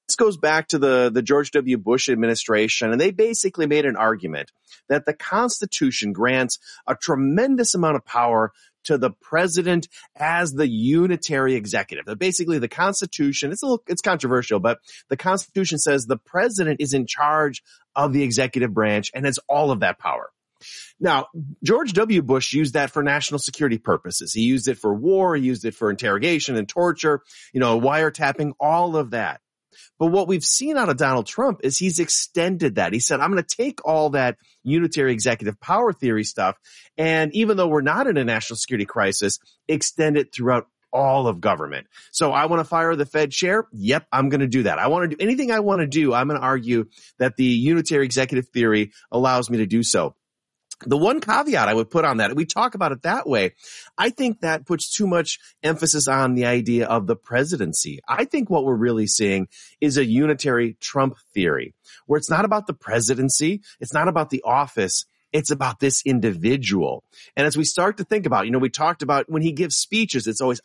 goes back to the George W. Bush administration, and they basically made an argument that the Constitution grants a tremendous amount of power to the president as the unitary executive. That basically the Constitution, it's controversial, but the Constitution says the president is in charge of the executive branch and has all of that power. Now, George W. Bush used that for national security purposes. He used it for war. He used it for interrogation and torture, wiretapping, all of that. But what we've seen out of Donald Trump is he's extended that. He said, I'm going to take all that unitary executive power theory stuff, and even though we're not in a national security crisis, extend it throughout all of government. So I want to fire the Fed chair. Yep, I'm going to do that. I want to do anything I want to do. I'm going to argue that the unitary executive theory allows me to do so. The one caveat I would put on that, we talk about it that way, I think that puts too much emphasis on the idea of the presidency. I think what we're really seeing is a unitary Trump theory, where it's not about the presidency, it's not about the office, it's about this individual. And as we start to think about, we talked about when he gives speeches, it's always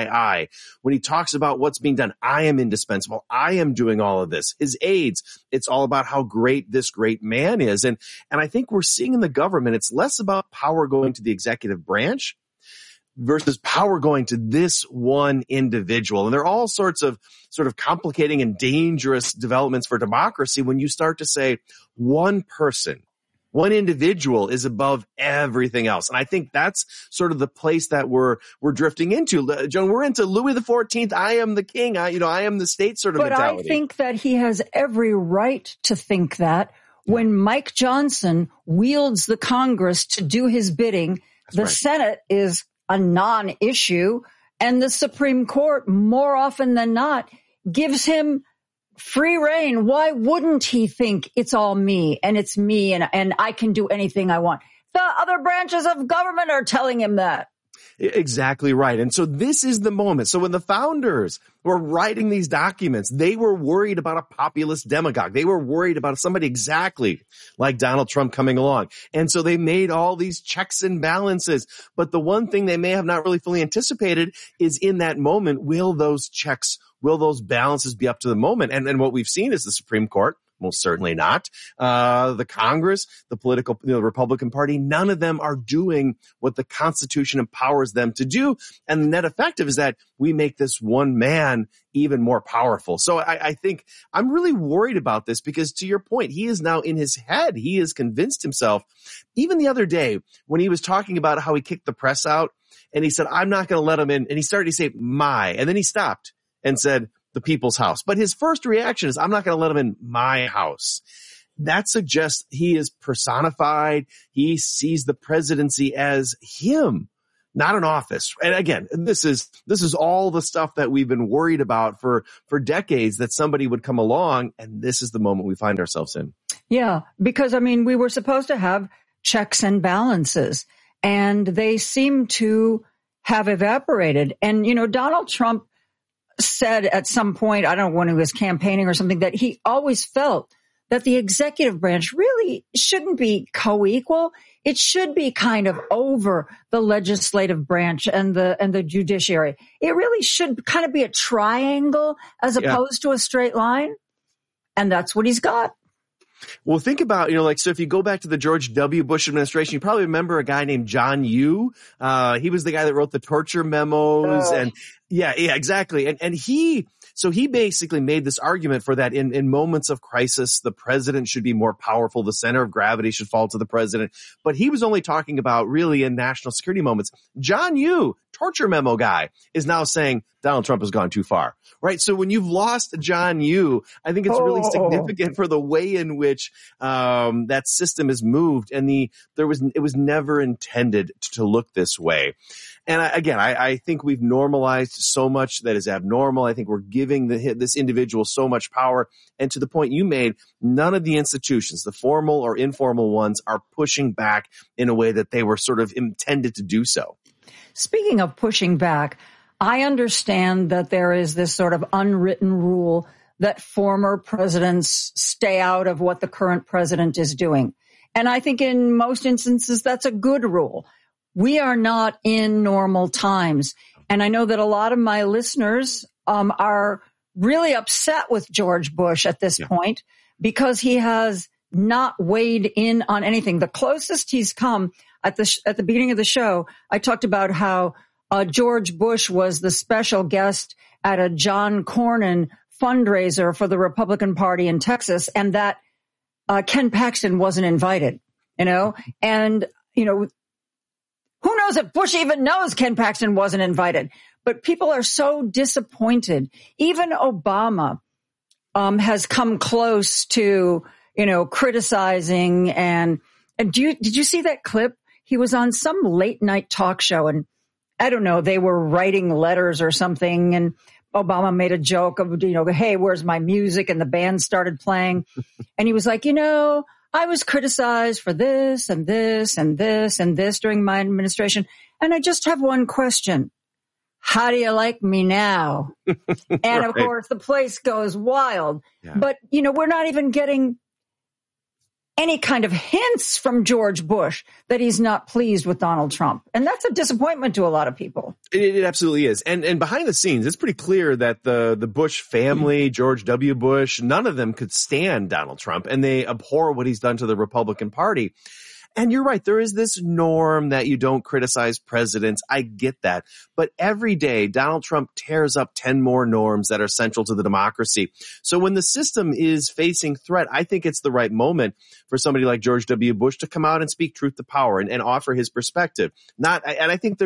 I. When he talks about what's being done, I am indispensable. I am doing all of this. His aides, it's all about how great this great man is. And I think we're seeing in the government, it's less about power going to the executive branch versus power going to this one individual. And there are all sorts of sort of complicating and dangerous developments for democracy when you start to say one person, one individual is above everything else. And I think that's sort of the place that we're drifting into. Joan, we're into Louis XIV. I am the king. I am the state sort of mentality. But I think that he has every right to think that when Mike Johnson wields the Congress to do his bidding, the Senate is a non-issue, and the Supreme Court, more often than not, gives him free reign. Why wouldn't he think it's all me and it's me and I can do anything I want? The other branches of government are telling him that. Exactly right. And so this is the moment. So when the founders were writing these documents, they were worried about a populist demagogue. They were worried about somebody exactly like Donald Trump coming along. And so they made all these checks and balances. But the one thing they may have not really fully anticipated is in that moment, will those balances be up to the moment? And what we've seen is the Supreme Court. Most certainly not. The Congress, the Republican Party, none of them are doing what the Constitution empowers them to do. And the net effect is that we make this one man even more powerful. So I think I'm really worried about this because, to your point, he is now in his head. He has convinced himself. Even the other day when he was talking about how he kicked the press out and he said, I'm not going to let him in. And he started to say, and then he stopped and said, the people's house. But his first reaction is, I'm not going to let him in my house. That suggests he is personified. He sees the presidency as him, not an office. And again, this is all the stuff that we've been worried about for decades, that somebody would come along, and this is the moment we find ourselves in. Yeah, because we were supposed to have checks and balances, and they seem to have evaporated. And, Donald Trump said at some point, I don't know, when he was campaigning or something, that he always felt that the executive branch really shouldn't be co-equal. It should be kind of over the legislative branch and the judiciary. It really should kind of be a triangle as opposed to a straight line. And that's what he's got. Well, think about, so if you go back to the George W. Bush administration, you probably remember a guy named John Yoo. He was the guy that wrote the torture memos and yeah, exactly. And he basically made this argument for that in moments of crisis, the president should be more powerful. The center of gravity should fall to the president. But he was only talking about really in national security moments. John Yoo, torture memo guy, is now saying Donald Trump has gone too far, right? So when you've lost John Yoo, I think it's really significant for the way in which that system is moved. And it was never intended to look this way. And I think we've normalized so much that is abnormal. I think we're giving this individual so much power. And to the point you made, none of the institutions, the formal or informal ones, are pushing back in a way that they were sort of intended to do so. Speaking of pushing back, I understand that there is this sort of unwritten rule that former presidents stay out of what the current president is doing. And I think in most instances, that's a good rule. We are not in normal times. And I know that a lot of my listeners are really upset with George Bush at this point because he has not weighed in on anything. The closest he's come at the beginning of the show, I talked about how George Bush was the special guest at a John Cornyn fundraiser for the Republican Party in Texas, and that Ken Paxton wasn't invited, and, who knows if Bush even knows Ken Paxton wasn't invited, but people are so disappointed. Even Obama has come close to, criticizing and did you see that clip? He was on some late night talk show and I don't know, they were writing letters or something and Obama made a joke of, hey, where's my music? And the band started playing. And he was like, I was criticized for this and this and this and this during my administration. And I just have one question. How do you like me now? And of course, the place goes wild. Yeah. But, we're not even getting any kind of hints from George Bush that he's not pleased with Donald Trump. And that's a disappointment to a lot of people. It absolutely is. And behind the scenes, it's pretty clear that the Bush family, George W. Bush, none of them could stand Donald Trump, and they abhor what he's done to the Republican Party. And you're right. There is this norm that you don't criticize presidents. I get that. But every day, Donald Trump tears up 10 more norms that are central to the democracy. So when the system is facing threat, I think it's the right moment for somebody like George W. Bush to come out and speak truth to power and offer his perspective. I think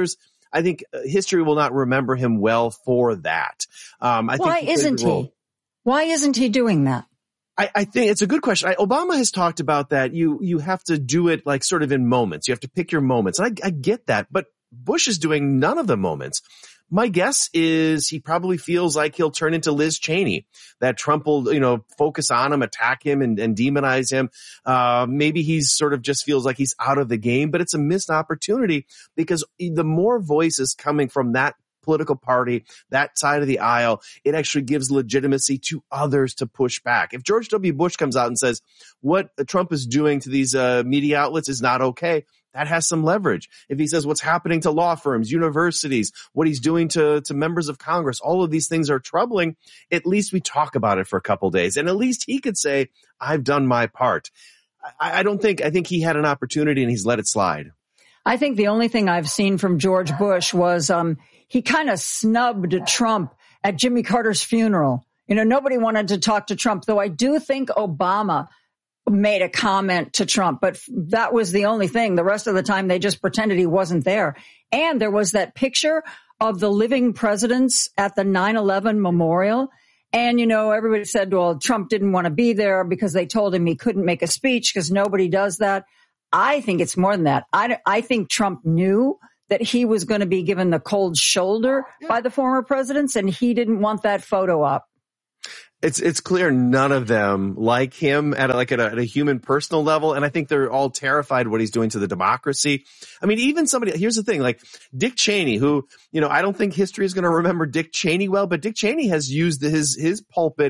history will not remember him well for that. Why isn't he? Why isn't he doing that? I think it's a good question. Obama has talked about that. You have to do it like sort of in moments. You have to pick your moments. And I get that, but Bush is doing none of the moments. My guess is he probably feels like he'll turn into Liz Cheney, that Trump will, focus on him, attack him and demonize him. Maybe he's sort of just feels like he's out of the game, but it's a missed opportunity because the more voices coming from that political party, that side of the aisle, it actually gives legitimacy to others to push back. If George W. Bush comes out and says what Trump is doing to these media outlets is not okay, that has some leverage. If he says what's happening to law firms, universities, what he's doing to members of Congress, all of these things are troubling, at least we talk about it for a couple days. And at least he could say, I've done my part. I think he had an opportunity and he's let it slide. I think the only thing I've seen from George Bush was he kind of snubbed Trump at Jimmy Carter's funeral. Nobody wanted to talk to Trump, though I do think Obama made a comment to Trump, but that was the only thing. The rest of the time, they just pretended he wasn't there. And there was that picture of the living presidents at the 9/11 memorial. And, everybody said, well, Trump didn't want to be there because they told him he couldn't make a speech because nobody does that. I think it's more than that. I think Trump knew that he was going to be given the cold shoulder by the former presidents, and he didn't want that photo up. It's clear none of them like him at a human personal level, and I think they're all terrified what he's doing to the democracy. I mean, even here's the thing, like Dick Cheney, who, I don't think history is going to remember Dick Cheney well, but Dick Cheney has used his pulpit,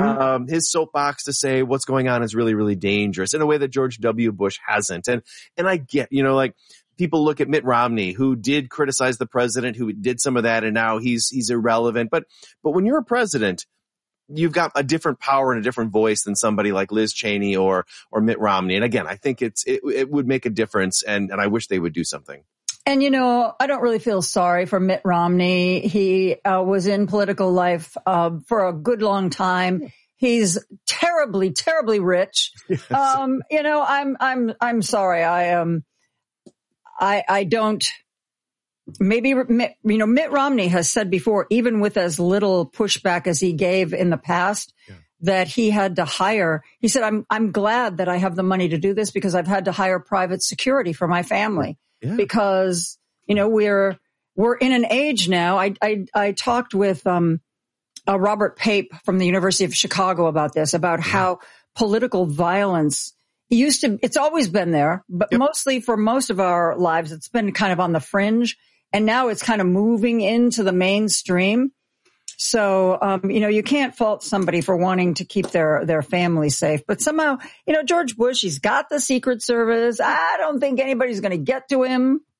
his soapbox to say what's going on is really, really dangerous in a way that George W. Bush hasn't. And I get, people look at Mitt Romney, who did criticize the president, who did some of that, and now he's irrelevant. But when you're a president, you've got a different power and a different voice than somebody like Liz Cheney or Mitt Romney. And again, I think it would make a difference, and I wish they would do something. And, I don't really feel sorry for Mitt Romney. He was in political life for a good long time. He's terribly, terribly rich. Yes. I'm sorry. I don't. Maybe, Mitt Romney has said before, even with as little pushback as he gave in the past, that he had to hire. He said, I'm glad that I have the money to do this because I've had to hire private security for my family because, we're in an age now. I talked with, Robert Pape from the University of Chicago about this, about how political violence it's always been there, but mostly for most of our lives, it's been kind of on the fringe. And now it's kind of moving into the mainstream. So, you can't fault somebody for wanting to keep their family safe. But somehow, George Bush, he's got the Secret Service. I don't think anybody's going to get to him.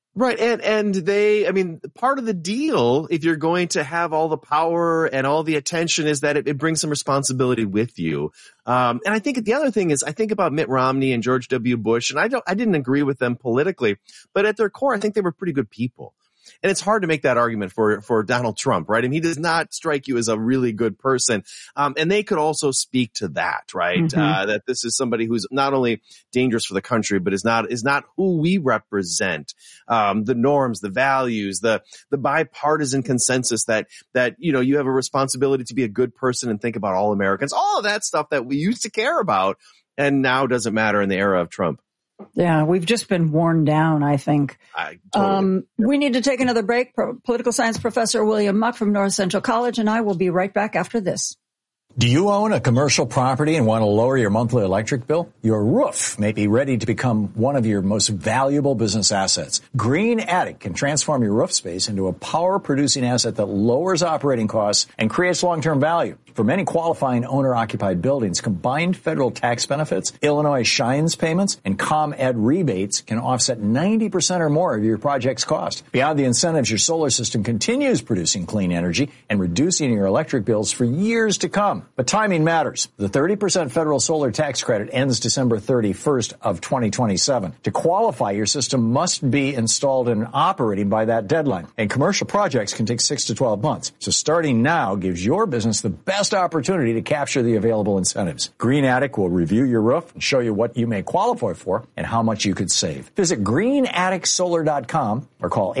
Right. And they, I mean, part of the deal, if you're going to have all the power and all the attention, is that it brings some responsibility with you. And I think the other thing is, I think about Mitt Romney and George W. Bush, and I didn't agree with them politically, but at their core, I think they were pretty good people. And it's hard to make that argument for Donald Trump, right? I mean, he does not strike you as a really good person. And they could also speak to that, right? Mm-hmm. That this is somebody who's not only dangerous for the country, but is not who we represent. The norms, the values, the bipartisan consensus that, you have a responsibility to be a good person and think about all Americans, all of that stuff that we used to care about and now doesn't matter in the era of Trump. Yeah, we've just been worn down, I think. We need to take another break. Political science professor William Muck from North Central College and I will be right back after this. Do you own a commercial property and want to lower your monthly electric bill? Your roof may be ready to become one of your most valuable business assets. Green Attic can transform your roof space into a power-producing asset that lowers operating costs and creates long-term value. For many qualifying owner-occupied buildings, combined federal tax benefits, Illinois Shines payments, and ComEd rebates can offset 90% or more of your project's cost. Beyond the incentives, your solar system continues producing clean energy and reducing your electric bills for years to come. But timing matters. The 30% federal solar tax credit ends December 31st of 2027. To qualify, your system must be installed and operating by that deadline. And commercial projects can take 6 to 12 months. So starting now gives your business the best opportunity to capture the available incentives. Green Attic will review your roof and show you what you may qualify for and how much you could save. Visit greenatticsolar.com or call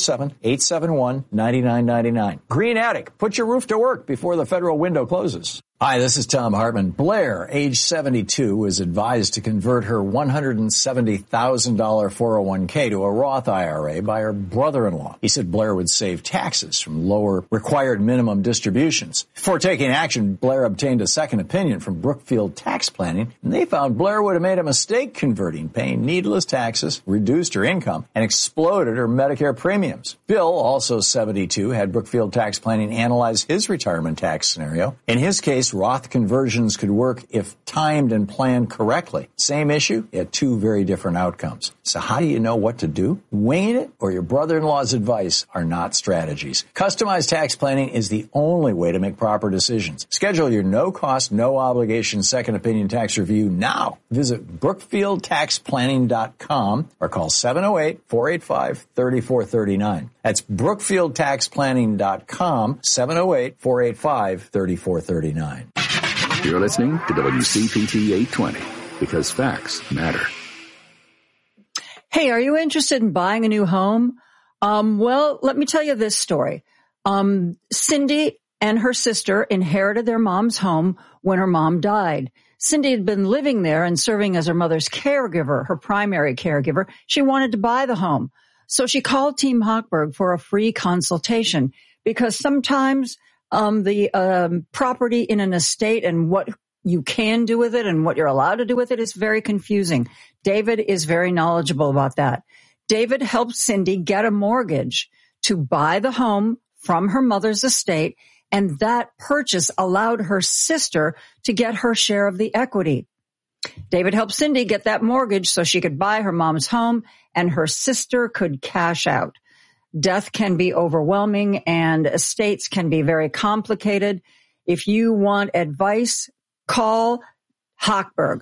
847-871-9999. Green Attic, put your roof to work before the federal window closes. Hi, this is Tom Hartman. Blair, age 72, was advised to convert her $170,000 401k to a Roth IRA by her brother-in-law. He said Blair would save taxes from lower required minimum distributions. Before taking action, Blair obtained a second opinion from Brookfield Tax Planning, and they found Blair would have made a mistake converting, paying needless taxes, reduced her income, and exploded her Medicare premiums. Bill, also 72, had Brookfield Tax Planning analyze his retirement tax scenario. In his case, Roth conversions could work if timed and planned correctly. Same issue, yet two very different outcomes. So how do you know what to do? Winging it or your brother-in-law's advice are not strategies. Customized tax planning is the only way to make proper decisions. Schedule your no-cost, no-obligation second opinion tax review now. Visit BrookfieldTaxPlanning.com or call 708-485-3439. That's BrookfieldTaxPlanning.com, 708-485-3439. You're listening to WCPT 820 because facts matter. Hey, are you interested in buying a new home? Well, let me tell you this story. Cindy and her sister inherited their mom's home when her mom died. Cindy had been living there and serving as her mother's caregiver, her primary caregiver. She wanted to buy the home. So she called Team Hochberg for a free consultation because sometimes the property in an estate and what you can do with it and what you're allowed to do with it is very confusing. David is very knowledgeable about that. David helped Cindy get a mortgage to buy the home from her mother's estate, and that purchase allowed her sister to get her share of the equity. David helped Cindy get that mortgage so she could buy her mom's home and her sister could cash out. Death can be overwhelming and estates can be very complicated. If you want advice, call Hochberg,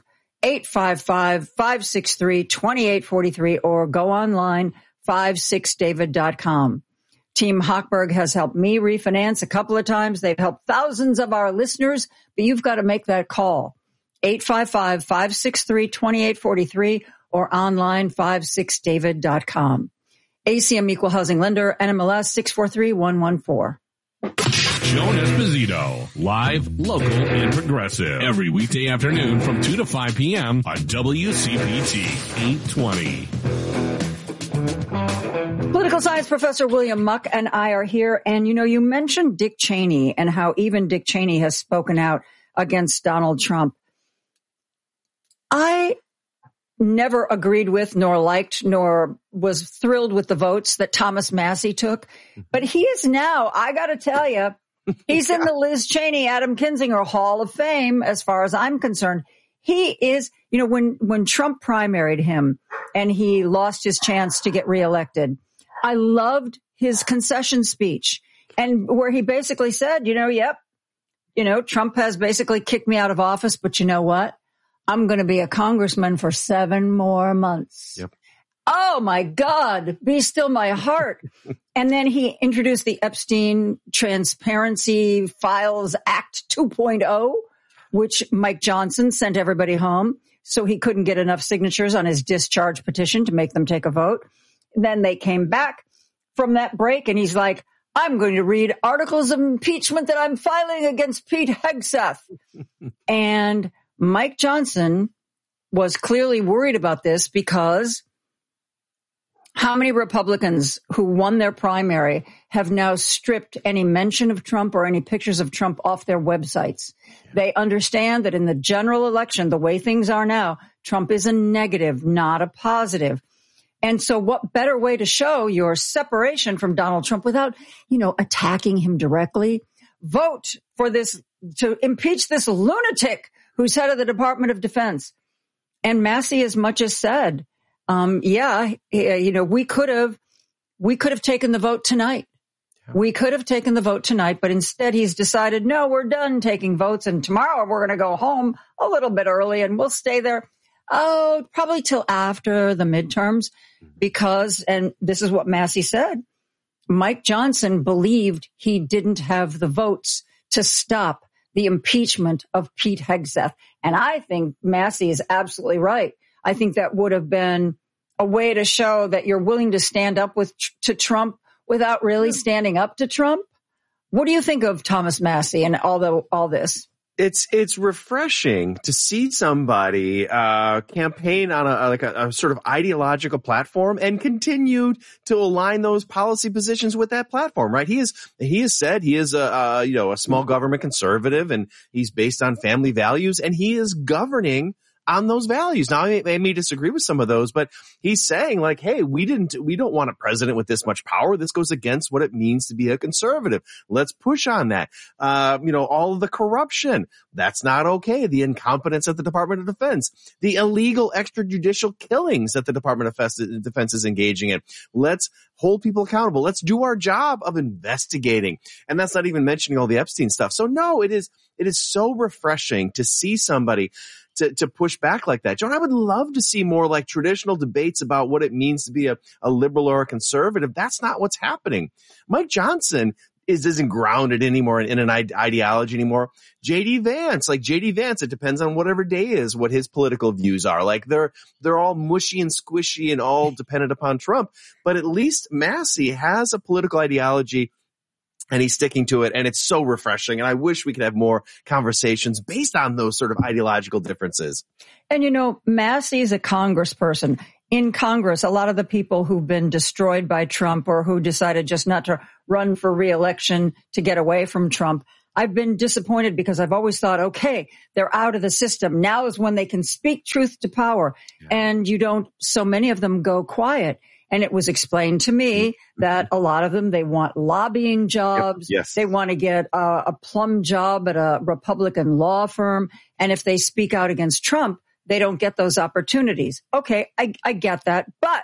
855-563-2843 or go online, 56david.com. Team Hochberg has helped me refinance a couple of times. They've helped thousands of our listeners, but you've got to make that call. 855-563-2843 or online, 56david.com. ACM Equal Housing Lender, NMLS 643114. Joan Esposito, live, local, and progressive. Every weekday afternoon from 2 to 5 p.m. on WCPT 820. Political science professor William Muck and I are here. And, you mentioned Dick Cheney and how even Dick Cheney has spoken out against Donald Trump. I never agreed with, nor liked, nor was thrilled with the votes that Thomas Massie took. But he is now, I got to tell you, he's in the Liz Cheney, Adam Kinzinger Hall of Fame, as far as I'm concerned. He is, when Trump primaried him and he lost his chance to get reelected, I loved his concession speech, and where he basically said, Trump has basically kicked me out of office, but you know what? I'm going to be a congressman for 7 more months. Yep. Oh my God, be still my heart. And then he introduced the Epstein Transparency Files Act 2.0, which Mike Johnson sent everybody home so he couldn't get enough signatures on his discharge petition to make them take a vote. Then they came back from that break and he's like, I'm going to read articles of impeachment that I'm filing against Pete Hegseth. And Mike Johnson was clearly worried about this because how many Republicans who won their primary have now stripped any mention of Trump or any pictures of Trump off their websites? They understand that in the general election, the way things are now, Trump is a negative, not a positive. And so what better way to show your separation from Donald Trump without, attacking him directly? Vote for this, to impeach this lunatic who's head of the Department of Defense. And Massey as much as said, we could have taken the vote tonight. We could have taken the vote tonight, but instead he's decided, no, we're done taking votes. And tomorrow we're going to go home a little bit early and we'll stay there. Oh, probably till after the midterms, because, and this is what Massey said, Mike Johnson believed he didn't have the votes to stop the impeachment of Pete Hegseth. And I think Massey is absolutely right. I think that would have been a way to show that you're willing to stand up to Trump without really standing up to Trump. What do you think of Thomas Massey and all this? It's refreshing to see somebody campaign on a sort of ideological platform and continue to align those policy positions with that platform, right? He has said he is a small government conservative, and he's based on family values, and he is governing on those values. Now, I may disagree with some of those, but he's saying like, hey, we don't want a president with this much power. This goes against what it means to be a conservative. Let's push on that. All of the corruption, that's not okay. The incompetence at the Department of Defense, the illegal extrajudicial killings that the Department of Defense is engaging in. Let's hold people accountable. Let's do our job of investigating. And that's not even mentioning all the Epstein stuff. So no, it is so refreshing to see somebody to push back like that. John, I would love to see more like traditional debates about what it means to be a liberal or a conservative. That's not what's happening. Mike Johnson isn't grounded anymore in an ideology anymore. J.D. Vance, it depends on whatever day is, what his political views are. Like they're all mushy and squishy and all dependent upon Trump. But at least Massey has a political ideology and he's sticking to it, and it's so refreshing. And I wish we could have more conversations based on those sort of ideological differences. And, Massey is a congressperson. In Congress, a lot of the people who've been destroyed by Trump or who decided just not to run for re-election to get away from Trump, I've been disappointed because I've always thought, okay, they're out of the system. Now is when they can speak truth to power. Yeah. And so many of them go quiet. And it was explained to me that a lot of them, they want lobbying jobs. Yep. Yes. They want to get a plum job at a Republican law firm. And if they speak out against Trump, they don't get those opportunities. Okay, I get that. But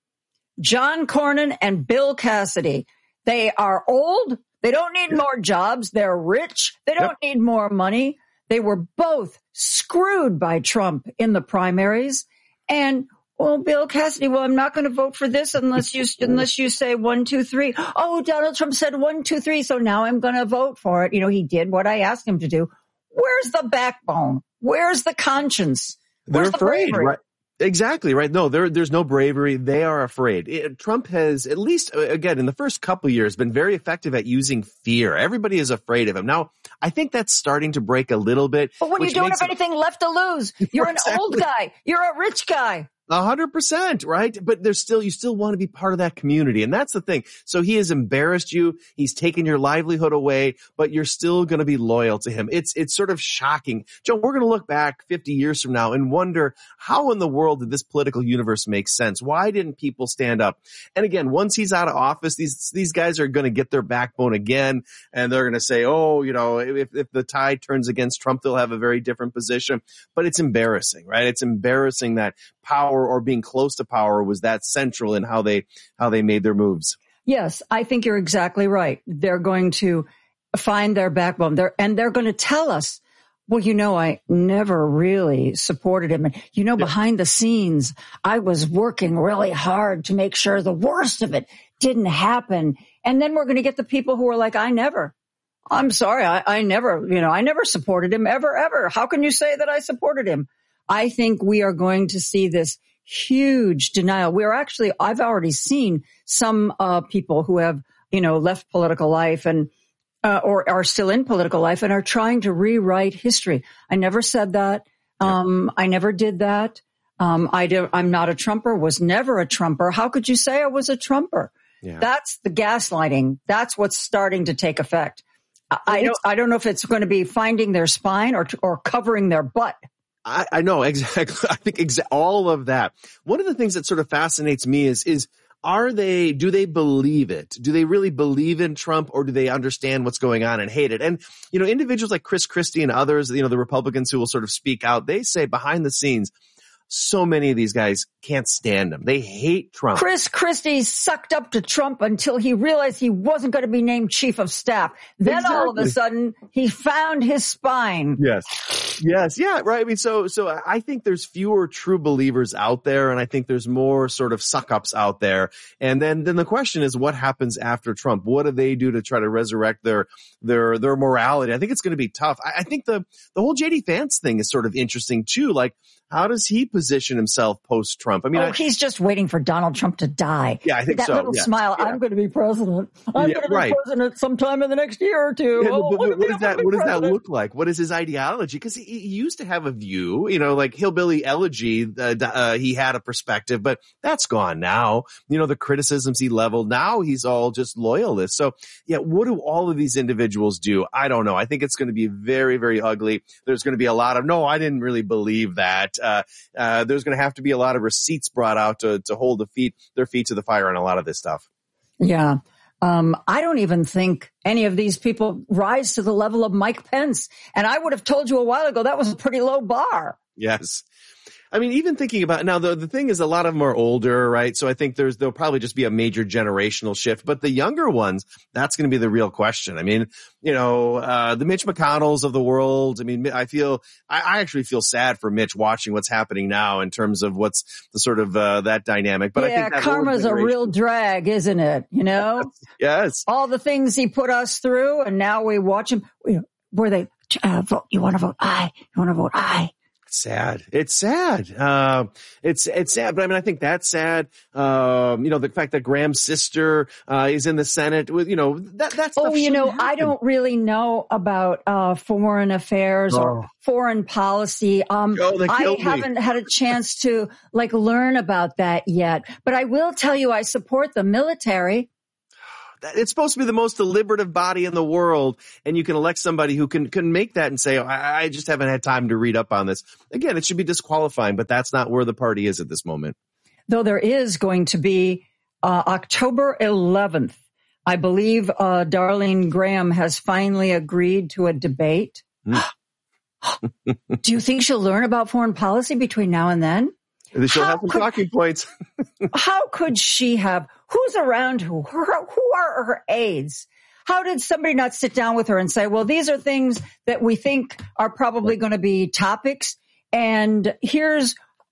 John Cornyn and Bill Cassidy, they are old. They don't need more jobs. They're rich. They don't need more money. They were both screwed by Trump in the primaries. And Bill Cassidy, I'm not going to vote for this unless you say 1, 2, 3. Oh, Donald Trump said 1, 2, 3. So now I'm going to vote for it. He did what I asked him to do. Where's the backbone? Where's the conscience? Where's They're afraid, the right? Exactly, right? No, there's no bravery. They are afraid. Trump has, at least, again, in the first couple of years, been very effective at using fear. Everybody is afraid of him. Now, I think that's starting to break a little bit. But when you don't have anything left to lose, you're an old guy. You're a rich guy. 100%, right? But you still want to be part of that community. And that's the thing. So he has embarrassed you. He's taken your livelihood away, but you're still going to be loyal to him. It's sort of shocking. Joe, we're going to look back 50 years from now and wonder, how in the world did this political universe make sense? Why didn't people stand up? And again, once he's out of office, these guys are going to get their backbone again. And they're going to say, oh, if the tide turns against Trump, they'll have a very different position. But it's embarrassing, right? It's embarrassing that power or being close to power was that central in how they made their moves. Yes, I think you're exactly right. They're going to find their backbone and they're going to tell us, well, I never really supported him. And, behind the scenes, I was working really hard to make sure the worst of it didn't happen. And then we're going to get the people who are like, I'm sorry, I never supported him ever. How can you say that I supported him? I think we are going to see this huge denial. I've already seen some people who have, left political life and or are still in political life and are trying to rewrite history. I never said that. I never did that. I'm not a Trumper, was never a Trumper. How could you say I was a Trumper? Yeah. That's the gaslighting. That's what's starting to take effect. I don't know if it's going to be finding their spine or covering their butt. I know exactly. I think all of that. One of the things that sort of fascinates me is do they believe it? Do they really believe in Trump, or do they understand what's going on and hate it? And, individuals like Chris Christie and others, the Republicans who will sort of speak out, they say behind the scenes, so many of these guys can't stand him. They hate Trump. Chris Christie sucked up to Trump until he realized he wasn't going to be named chief of staff. Then all of a sudden he found his spine. Yes. Yeah. Right. I mean, so I think there's fewer true believers out there, and I think there's more sort of suck ups out there. And then the question is, what happens after Trump? What do they do to try to resurrect their morality? I think it's going to be tough. I think the whole JD Vance thing is sort of interesting too. Like, how does he position himself post-Trump? I mean, he's just waiting for Donald Trump to die. Yeah, I think that little smile. Yeah. I'm going to be president. I'm going to be president sometime in the next year or two. Yeah, what does that look like? What is his ideology? Because he used to have a view, like Hillbilly Elegy. He had a perspective, but that's gone now. The criticisms he leveled. Now he's all just loyalist. So yeah, what do all of these individuals do? I don't know. I think it's going to be very, very ugly. There's going to be a lot of, no, I didn't really believe that. There's going to have to be a lot of receipts brought out to hold their feet to the fire on a lot of this stuff. Yeah. I don't even think any of these people rise to the level of Mike Pence. And I would have told you a while ago that was a pretty low bar. Yes. I mean, even thinking about now, the thing is, a lot of them are older, right? So I think there'll probably just be a major generational shift. But the younger ones, that's going to be the real question. I mean, the Mitch McConnells of the world. I mean, I actually feel sad for Mitch watching what's happening now in terms of what's the sort of that dynamic. But I think that karma's a real drag, isn't it? Yes. All the things he put us through, and now we watch him. Were they vote? You want to vote aye? You want to vote aye? Sad. It's sad. It's sad, but I mean, I think that's sad. The fact that Graham's sister, is in the Senate that's. I don't really know about, foreign affairs or foreign policy. I haven't had a chance to learn about that yet, but I will tell you, I support the military. It's supposed to be the most deliberative body in the world, and you can elect somebody who can make that and say, I just haven't had time to read up on this. Again, it should be disqualifying, but that's not where the party is at this moment. Though there is going to be October 11th. I believe Darlene Graham has finally agreed to a debate. Do you think she'll learn about foreign policy between now and then? She'll have some talking points. How could she have? Who's around who? Who are her aides? How did somebody not sit down with her and say, well, these are things that we think are probably going to be topics, and here's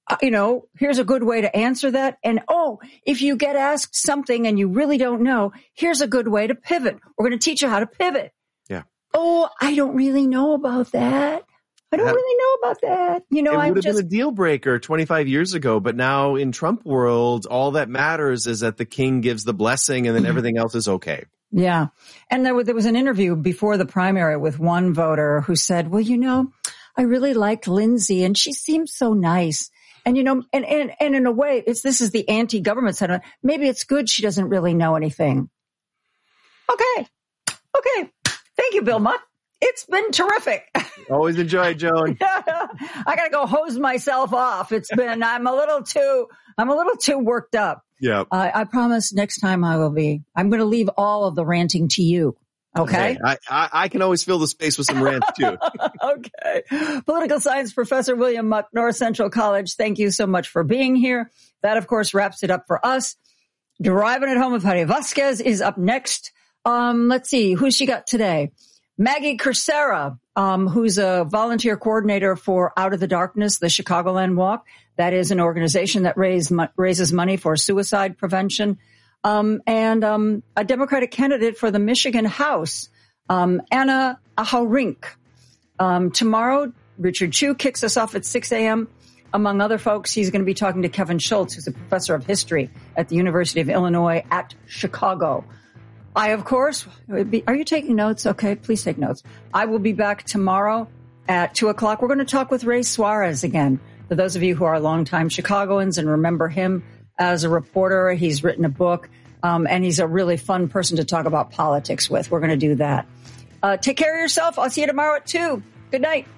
a good way to answer that. And, if you get asked something and you really don't know, here's a good way to pivot. We're going to teach you how to pivot. Yeah. I don't really know about that. I don't really know about that. It would have been a deal breaker 25 years ago, but now in Trump world, all that matters is that the king gives the blessing and then everything else is okay. Yeah. And there was an interview before the primary with one voter who said, well, I really liked Lindsay and she seemed so nice. And, you know, and in a way, this is the anti-government side. Maybe it's good she doesn't really know anything. Okay. Thank you, Bill Mutt. It's been terrific. Always enjoy it, Joan. I got to go hose myself off. I'm a little too worked up. Yeah. I promise next time I'm going to leave all of the ranting to you. Okay. I can always fill the space with some rants too. Okay. Political science professor William Muck, North Central College. Thank you so much for being here. That, of course, wraps it up for us. Driving It Home with Javier Vasquez is up next. Let's see. Who's she got today? Maggie Cursera, who's a volunteer coordinator for Out of the Darkness, the Chicagoland Walk. That is an organization that raises money for suicide prevention. And a Democratic candidate for the Michigan House, Anna Aharink. Tomorrow, Richard Chu kicks us off at 6 a.m. Among other folks, he's going to be talking to Kevin Schultz, who's a professor of history at the University of Illinois at Chicago. I, of course, are you taking notes? Okay, please take notes. I will be back tomorrow at 2 o'clock. We're going to talk with Ray Suarez again. For those of you who are longtime Chicagoans and remember him as a reporter, he's written a book, and he's a really fun person to talk about politics with. We're going to do that. Take care of yourself. I'll see you tomorrow at 2. Good night.